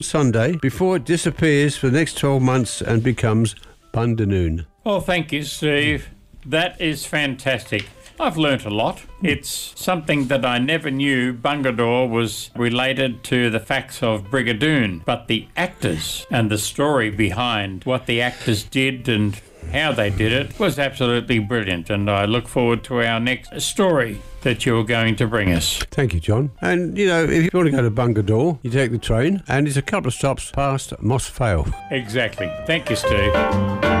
Sunday before it disappears for the next 12 months and becomes Bundanoon. Well, thank you, Steve. That is fantastic. I've learnt a lot. It's something that I never knew Bungadore was related to the facts of Brigadoon, but the actors and the story behind what the actors did and how they did it was absolutely brilliant, and I look forward to our next story that you're going to bring us. Thank you, John. And, you know, if you want to go to Bungadore, you take the train, and it's a couple of stops past Moss Vale. Exactly. Thank you, Steve.